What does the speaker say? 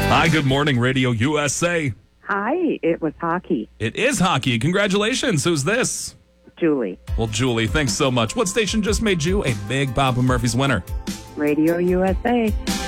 Hi, good morning, Radio USA. Hi, it was hockey. It is hockey. Congratulations. Who's this? Julie, Well, Julie, thanks so much. What station just made you a big Papa Murphy's winner? Radio USA.